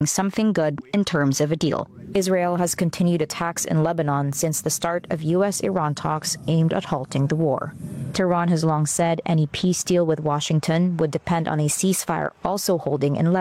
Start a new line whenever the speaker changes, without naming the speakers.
something good in terms of a deal. Israel has continued attacks in Lebanon since the start of U.S.-Iran talks aimed at halting the war. Tehran has long said any peace deal with Washington would depend on a ceasefire also holding in Lebanon.